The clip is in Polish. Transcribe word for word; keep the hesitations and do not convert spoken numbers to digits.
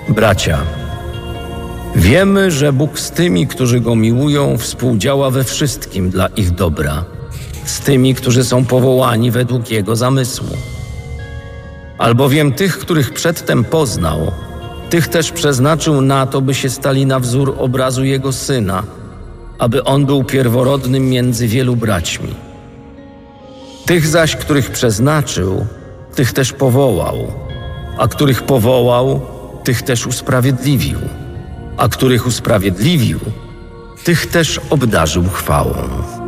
Bracia, wiemy, że Bóg z tymi, którzy Go miłują, współdziała we wszystkim dla ich dobra, z tymi, którzy są powołani według Jego zamysłu. Albowiem tych, których przedtem poznał, tych też przeznaczył na to, by się stali na wzór obrazu Jego Syna, aby On był pierworodnym między wielu braćmi. Tych zaś, których przeznaczył, tych też powołał, a których powołał, tych też usprawiedliwił, a których usprawiedliwił, tych też obdarzył chwałą.